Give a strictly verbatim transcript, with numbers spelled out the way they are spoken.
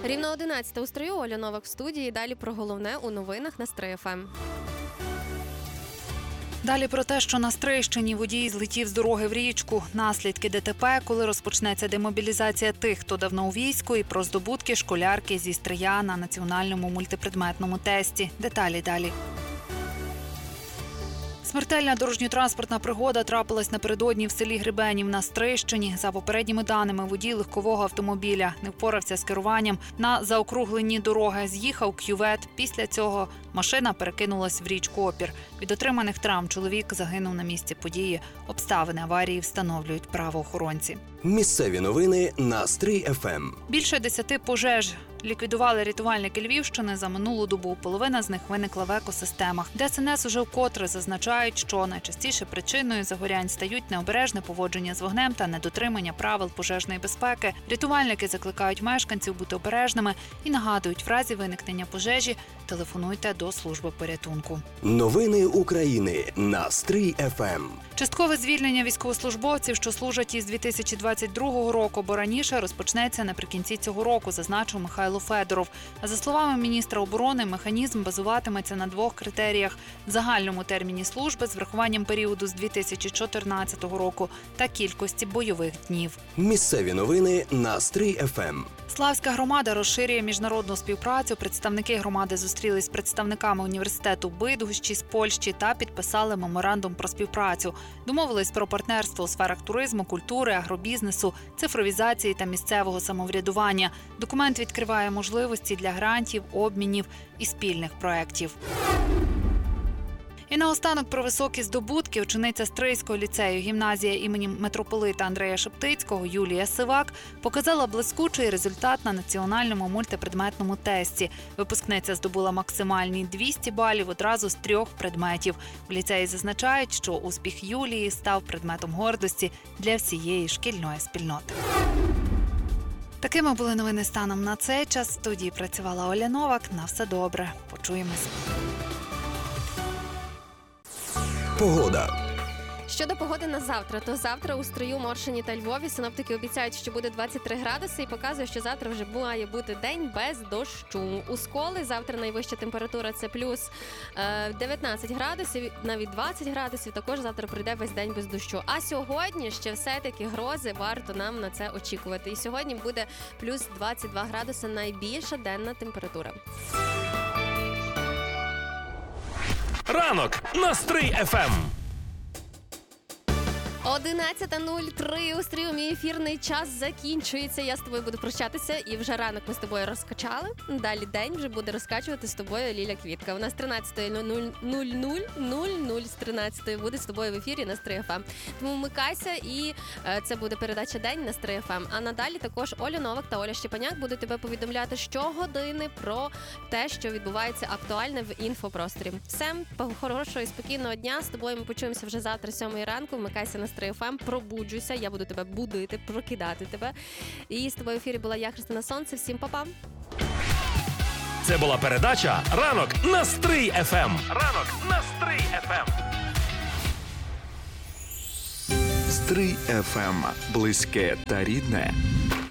Рівно одинадцята у Стрию, Оля Новак в студії. Далі про головне у новинах на Стрий еф ем. Далі про те, що на Стрийщині водій злетів з дороги в річку, наслідки ДТП, коли розпочнеться демобілізація тих, хто давно у війську, і про здобутки школярки зі Стрия на національному мультипредметному тесті. Деталі далі. Смертельна дорожньо-транспортна пригода трапилась напередодні в селі Гребенів на Стрийщині. За попередніми даними, водій легкового автомобіля не впорався з керуванням на заокругленні дороги, з'їхав кювет. Після цього машина перекинулась в річку Опір. Від отриманих травм чоловік загинув на місці події. Обставини аварії встановлюють правоохоронці. Місцеві новини на Стрий еф ем. Більше десяти пожеж ліквідували рятувальники Львівщини за минулу добу. Половина з них виникла в екосистемах. Де ес ен ес уже вкотре зазначають, що найчастіше причиною загорянь стають необережне поводження з вогнем та недотримання правил пожежної безпеки. Рятувальники закликають мешканців бути обережними і нагадують, в разі виникнення пожежі телефонуйте до служби порятунку. Новини України на Стрий еф ем. Часткове звільнення військовослужбовців, що служать із дві тисячі двадцять другого року, бо раніше розпочнеться наприкінці цього року, зазначив Михайло Федоров. А за словами міністра оборони, механізм базуватиметься на двох критеріях – загальному терміні служби з врахуванням періоду з дві тисячі чотирнадцятого року та кількості бойових днів. Місцеві новини на Стрий еф ем. Славська громада розширює міжнародну співпрацю. Представники громади зустрілись з представниками університету Бидгощі з Польщі та підписали меморандум про співпрацю. Домовились про партнерство у сферах туризму, культури, агробізнесу, цифровізації та місцевого самоврядування. Документ відкриває можливості для грантів, обмінів і спільних проєктів. І наостанок про високі здобутки. Учениця Стрийського ліцею гімназія імені митрополита Андрея Шептицького Юлія Сивак показала блискучий результат на національному мультипредметному тесті. Випускниця здобула максимальні двісті балів одразу з трьох предметів. У ліцеї зазначають, що успіх Юлії став предметом гордості для всієї шкільної спільноти. Такими були новини станом на цей час. В студії працювала Оля Новак. На все добре. Почуємось. Погода. Щодо погоди на завтра, то завтра у Стрию, Моршині та Львові синоптики обіцяють, що буде двадцять три градуси і показує, що завтра вже має бути день без дощу. У Сколи завтра найвища температура – це плюс дев'ятнадцять градусів, навіть двадцять градусів. Також завтра прийде весь день без дощу. А сьогодні ще все-таки грози, варто нам на це очікувати. І сьогодні буде плюс двадцять два градуси, найбільша денна температура. Ранок на Стрий еф ем. одинадцята нуль три у Стрию. Мій ефірний час закінчується. Я з тобою буду прощатися. І вже ранок ми з тобою розкачали. Далі день вже буде розкачувати з тобою Ліля Квітка. У нас тринадцята нуль нуль з тринадцятої буде з тобою в ефірі на Стрий еф ем. Тому вмикайся, і це буде передача «День» на Стрий еф ем. А надалі також Оля Новак та Оля Щепаняк будуть тебе повідомляти щогодини про те, що відбувається актуальне в інфопросторі. Все, хорошого і спокійного дня. З тобою ми почуємося вже завтра, сьомої ранку. Вмикайся на Стрий еф ем, пробуджуйся, я буду тебе будити, прокидати тебе. І з тобою в ефірі була я, Христина Сонце. Всім па-па! Це була передача «Ранок на Стрий еф ем». Ранок на Стрий еф ем. Стрий еф ем. Близьке та рідне.